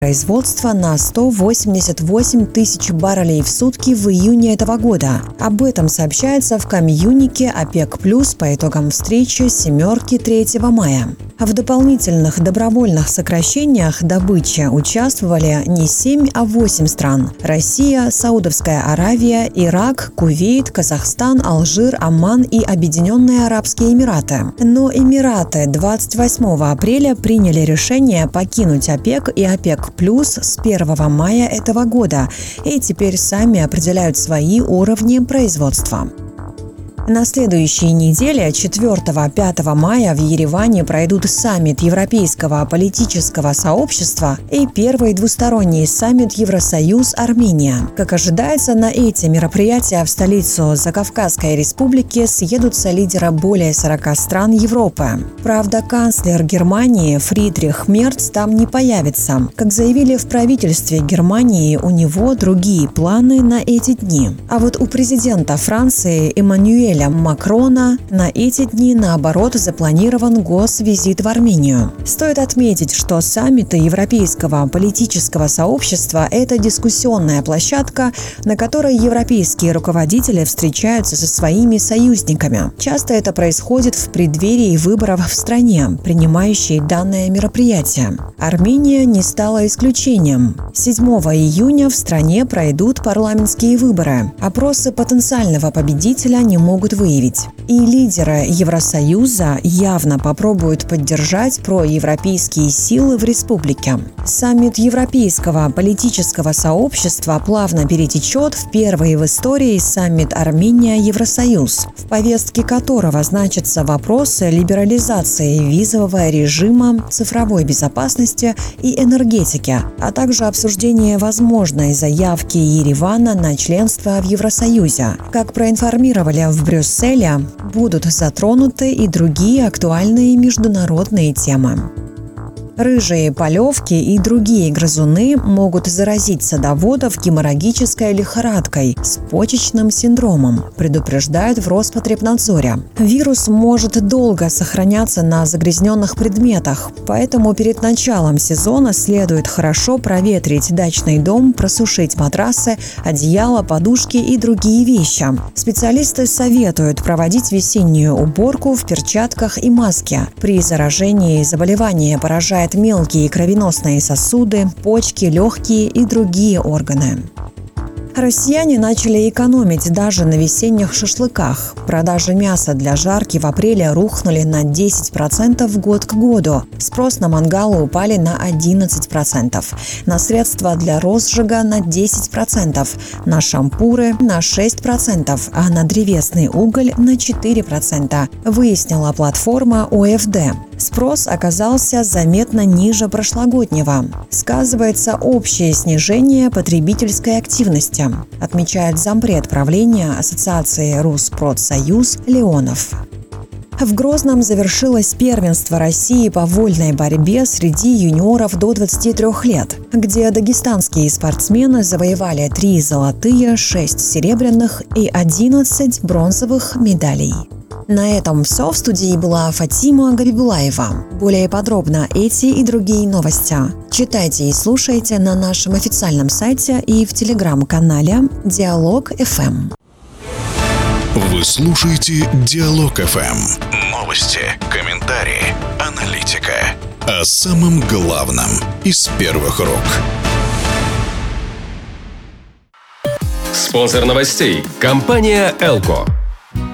производства на 188 тысяч баррелей в сутки в июне этого года. Об этом сообщается в коммюнике ОПЕК+, по итогам встречи «семерки» 3 мая. В дополнительных добровольных сокращениях добычи участвовали не 7, а 8 стран – Россия, Саудовская Аравия, Ирак, Кувейт, Казахстан, Алжир, Оман и Объединенные Арабские Эмираты. Но Эмираты 28 апреля приняли решение покинуть ОПЕК и ОПЕК+ с 1 мая этого года и теперь сами определяют свои уровни производства. На следующей неделе, 4-5 мая, в Ереване пройдут саммит Европейского политического сообщества и первый двусторонний саммит Евросоюз-Армения. Как ожидается, на эти мероприятия в столицу Закавказской республики съедутся лидеры более 40 стран Европы. Правда, канцлер Германии Фридрих Мерц там не появится. Как заявили в правительстве Германии, у него другие планы на эти дни. А вот у президента Франции Эммануэля Макрона на эти дни, наоборот, запланирован госвизит в Армению. Стоит отметить, что саммиты Европейского политического сообщества – это дискуссионная площадка, на которой европейские руководители встречаются со своими союзниками. Часто это происходит в преддверии выборов в стране, принимающей данное мероприятие. Армения не стала исключением. 7 июня в стране пройдут парламентские выборы. Опросы потенциального победителя не могут выявить. И лидеры Евросоюза явно попробуют поддержать проевропейские силы в республике. Саммит Европейского политического сообщества плавно перетечет в первый в истории саммит Армения-Евросоюз, в повестке которого значатся вопросы либерализации визового режима, цифровой безопасности и энергетики, а также обсуждение возможной заявки Еревана на членство в Евросоюзе. Как проинформировали в Брюсселе, будут затронуты и другие актуальные международные темы. Рыжие полевки и другие грызуны могут заразить садоводов геморрагической лихорадкой с почечным синдромом, предупреждают в Роспотребнадзоре. Вирус может долго сохраняться на загрязненных предметах, поэтому перед началом сезона следует хорошо проветрить дачный дом, просушить матрасы, одеяло, подушки и другие вещи. Специалисты советуют проводить весеннюю уборку в перчатках и маске. При заражении заболевание поражает мелкие кровеносные сосуды, почки, легкие и другие органы. Россияне начали экономить даже на весенних шашлыках. Продажи мяса для жарки в апреле рухнули на 10% год к году. Спрос на мангалы упали на 11%. На средства для розжига на 10%. На шампуры на 6%, а на древесный уголь на 4%, выяснила платформа ОФД. Спрос оказался заметно ниже прошлогоднего. Сказывается общее снижение потребительской активности, отмечает зампред правления Ассоциации Rusпродсоюз Леонов. В Грозном завершилось первенство России по вольной борьбе среди юниоров до 23 лет, где дагестанские спортсмены завоевали 3 золотые, 6 серебряных и 11 бронзовых медалей. На этом все. В студии была Фатима Габибулаева. Более подробно эти и другие новости читайте и слушайте на нашем официальном сайте и в телеграм-канале Диалог ФМ. Вы слушаете Диалог ФМ. Новости, комментарии, аналитика. О самом главном из первых рук. Спонсор новостей – компания «Элко».